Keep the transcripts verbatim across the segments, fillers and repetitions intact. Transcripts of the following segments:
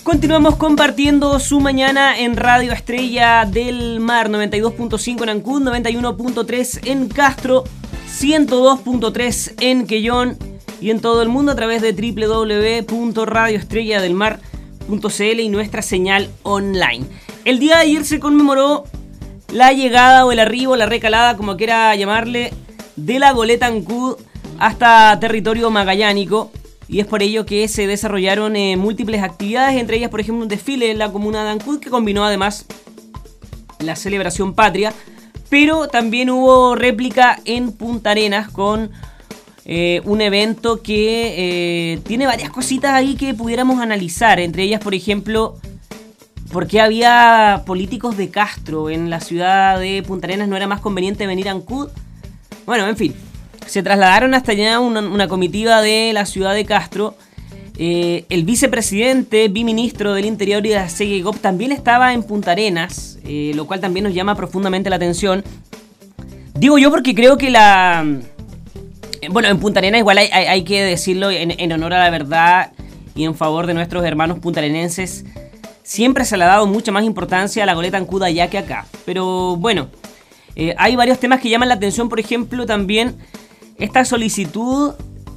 Continuamos compartiendo su mañana en Radio Estrella del Mar, noventa y dos punto cinco en Ancud, noventa y uno punto tres en Castro, ciento dos punto tres en Quellón y en todo el mundo a través de doble u doble u doble u punto radio estrella del mar punto c l y nuestra señal online. El día de ayer se conmemoró la llegada o el arribo, la recalada, como quiera llamarle, de la goleta Ancud hasta territorio magallánico. Y es por ello que se desarrollaron eh, múltiples actividades, entre ellas, por ejemplo, un desfile en la comuna de Ancud que combinó además la celebración patria, pero también hubo réplica en Punta Arenas con eh, un evento que eh, tiene varias cositas ahí que pudiéramos analizar, entre ellas, por ejemplo, por qué había políticos de Castro en la ciudad de Punta Arenas, no era más conveniente venir a Ancud. Bueno, en fin. Se trasladaron hasta allá una, una comitiva de la ciudad de Castro. Eh, el vicepresidente, biministro del Interior y de la SEGECOP también estaba en Punta Arenas, eh, lo cual también nos llama profundamente la atención. Digo yo porque creo que la... Bueno, en Punta Arenas igual hay, hay, hay que decirlo en, en honor a la verdad y en favor de nuestros hermanos puntarenenses. Siempre se le ha dado mucha más importancia a la goleta Ancud allá que acá. Pero bueno, eh, hay varios temas que llaman la atención, por ejemplo, también... esta solicitud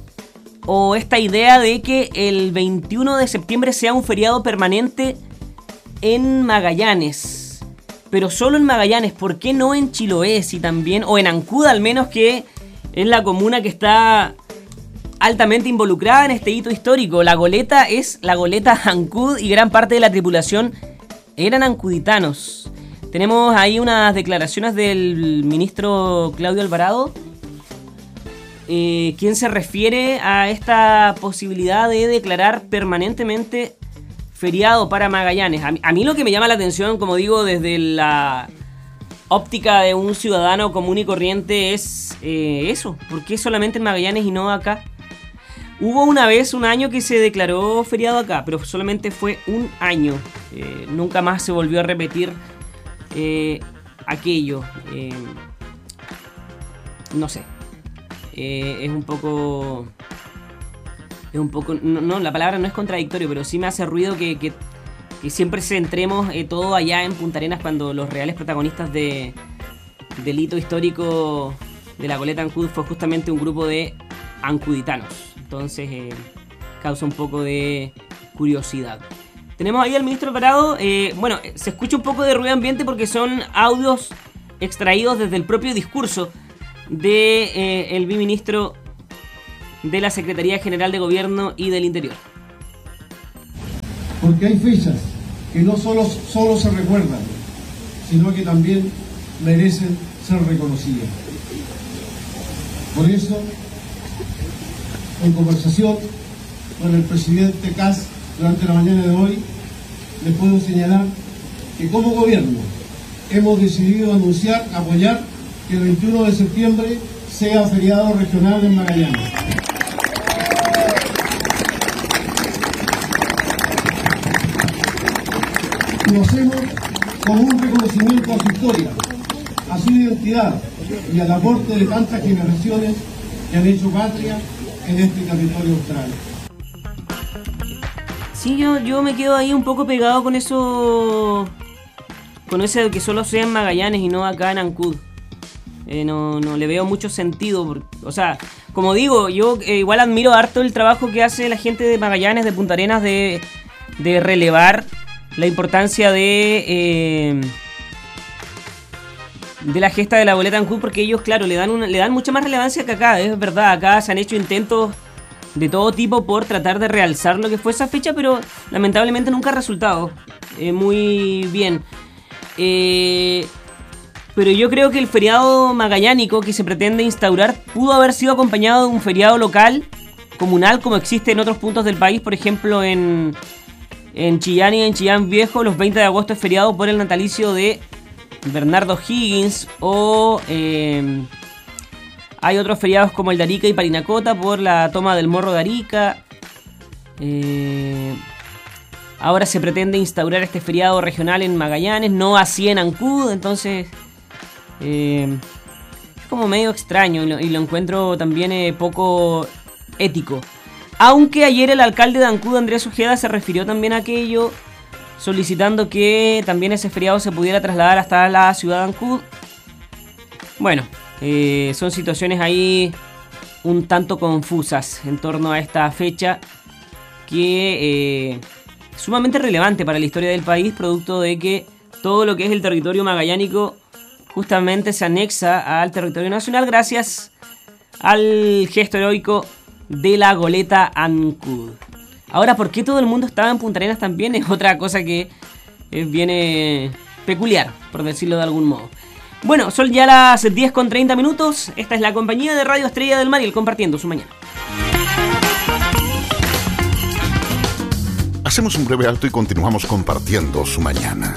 o esta idea de que el veintiuno de septiembre sea un feriado permanente en Magallanes, pero solo en Magallanes. ¿Por qué no en Chiloé? Si también, o en Ancud al menos, que es la comuna que está altamente involucrada en este hito histórico. La goleta es la goleta Ancud y gran parte de la tripulación eran ancuditanos. Tenemos ahí unas declaraciones del ministro Claudio Alvarado, Eh, quien se refiere a esta posibilidad de declarar permanentemente feriado para Magallanes. A mí, a mí lo que me llama la atención, como digo, desde la óptica de un ciudadano común y corriente es eh, eso. ¿Por qué solamente en Magallanes y no acá? Hubo una vez, un año que se declaró feriado acá, pero solamente fue un año. Eh, nunca más se volvió a repetir eh, aquello. Eh, no sé. Eh, es un poco... Es un poco... No, no, la palabra no es contradictorio, pero sí me hace ruido que, que, que siempre centremos eh, todo allá en Punta Arenas cuando los reales protagonistas de, del hito histórico de la goleta Ancud fue justamente un grupo de ancuditanos. Entonces eh, causa un poco de curiosidad. Tenemos ahí al ministro Alvarado. Eh, bueno, se escucha un poco de ruido ambiente porque son audios extraídos desde el propio discurso de eh, el biministro de la Secretaría General de Gobierno y del Interior. Porque hay fechas que no solo, solo se recuerdan, sino que también merecen ser reconocidas. Por eso, en conversación con el presidente Kast durante la mañana de hoy, les puedo señalar que como gobierno hemos decidido anunciar, apoyar que el veintiuno de septiembre sea feriado regional en Magallanes. Lo hacemos como un reconocimiento a su historia, a su identidad y al aporte de tantas generaciones que han hecho patria en este territorio austral. Sí, yo, yo me quedo ahí un poco pegado con eso, con ese de que solo sea en Magallanes y no acá en Ancud. Eh, no, no le veo mucho sentido. Porque, o sea, como digo, yo eh, igual admiro harto el trabajo que hace la gente de Magallanes, de Punta Arenas, de, de relevar la importancia de eh, de la gesta de la goleta Ancud, porque ellos, claro, le dan una, le dan mucha más relevancia que acá. Es verdad, acá se han hecho intentos de todo tipo por tratar de realzar lo que fue esa fecha, pero lamentablemente nunca ha resultado eh, muy bien. Eh... Pero yo creo que el feriado magallánico que se pretende instaurar pudo haber sido acompañado de un feriado local, comunal, como existe en otros puntos del país. Por ejemplo, en, en Chillán y en Chillán Viejo, los veinte de agosto es feriado por el natalicio de Bernardo Higgins. O eh, hay otros feriados como el de Arica y Parinacota por la toma del Morro de Arica. Eh... Ahora se pretende instaurar este feriado regional en Magallanes, no así en Ancud, entonces... Eh, es como medio extraño y lo, y lo encuentro también eh, poco ético. Aunque ayer el alcalde de Ancud, Andrés Ojeda, se refirió también a aquello, solicitando que también ese feriado se pudiera trasladar hasta la ciudad de Ancud. Bueno, eh, son situaciones ahí un tanto confusas en torno a esta fecha que eh, es sumamente relevante para la historia del país, producto de que todo lo que es el territorio magallánico justamente se anexa al territorio nacional gracias al gesto heroico de la goleta Ancud. Ahora, ¿por qué todo el mundo estaba en Punta Arenas también? Es otra cosa que eh, viene peculiar, por decirlo de algún modo. Bueno, son ya las diez con treinta minutos. Esta es la compañía de Radio Estrella del Mar y el compartiendo su mañana. Hacemos un breve alto y continuamos compartiendo su mañana.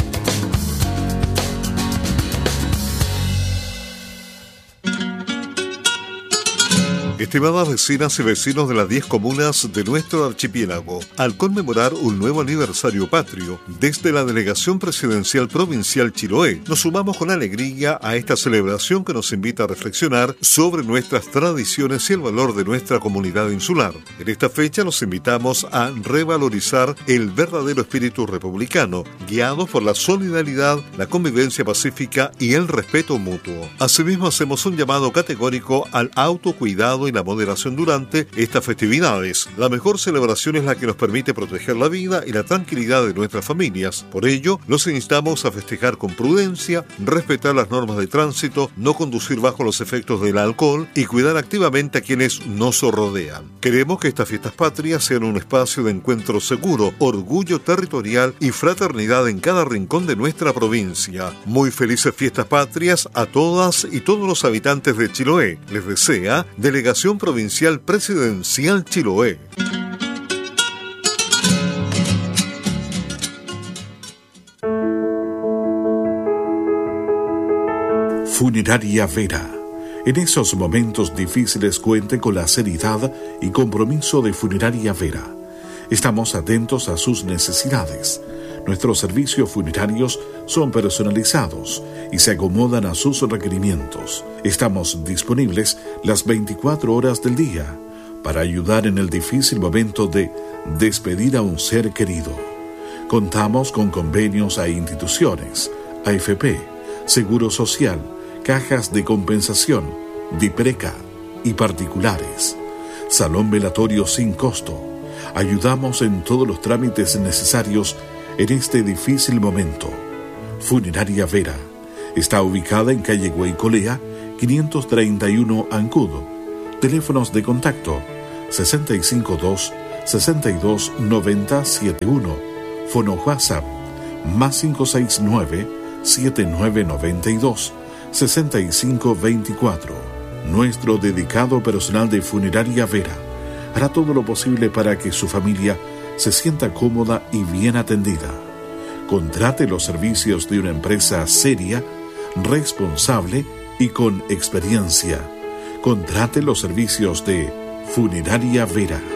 Estimadas vecinas y vecinos de las diez comunas de nuestro archipiélago, al conmemorar un nuevo aniversario patrio, desde la Delegación Presidencial Provincial Chiloé, nos sumamos con alegría a esta celebración que nos invita a reflexionar sobre nuestras tradiciones y el valor de nuestra comunidad insular. En esta fecha nos invitamos a revalorizar el verdadero espíritu republicano, guiados por la solidaridad, la convivencia pacífica y el respeto mutuo. Asimismo, hacemos un llamado categórico al autocuidado y la moderación durante estas festividades. La mejor celebración es la que nos permite proteger la vida y la tranquilidad de nuestras familias. Por ello, los instamos a festejar con prudencia, respetar las normas de tránsito, no conducir bajo los efectos del alcohol y cuidar activamente a quienes nos rodean. Queremos que estas fiestas patrias sean un espacio de encuentro seguro, orgullo territorial y fraternidad en cada rincón de nuestra provincia. Muy felices fiestas patrias a todas y todos los habitantes de Chiloé. Les desea Delegación Provincial Presidencial Chiloé. Funeraria Vera. En esos momentos difíciles cuente con la seriedad y compromiso de Funeraria Vera. Estamos atentos a sus necesidades. Nuestros servicios funerarios son personalizados y se acomodan a sus requerimientos. Estamos disponibles las veinticuatro horas del día para ayudar en el difícil momento de despedir a un ser querido. Contamos con convenios a instituciones, A F P, Seguro Social, cajas de compensación, DIPRECA y particulares. Salón velatorio sin costo. Ayudamos en todos los trámites necesarios en este difícil momento. Funeraria Vera está ubicada en calle Guaycolea, quinientos treinta y uno Ancud. Teléfonos de contacto sesenta y cinco dos, sesenta y dos, noventa, setenta y uno. Fono WhatsApp más cinco seis nueve, siete nueve nueve dos, seis cinco dos cuatro. Nuestro dedicado personal de Funeraria Vera hará todo lo posible para que su familia se sienta cómoda y bien atendida. Contrate los servicios de una empresa seria, responsable y con experiencia. Contrate los servicios de Funeraria Vera.